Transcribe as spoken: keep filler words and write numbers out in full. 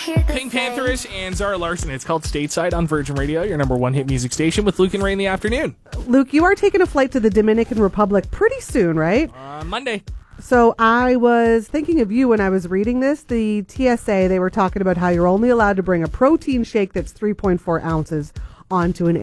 Pink Panthers and Zara Larson. It's called Stateside on Virgin Radio, your number one hit music station with Luke and Ray in the afternoon. Luke, you are taking a flight to the Dominican Republic pretty soon, right? Uh, Monday. So I was thinking of you when I was reading this. The T S A, they were talking about how you're only allowed to bring a protein shake that's three point four ounces onto an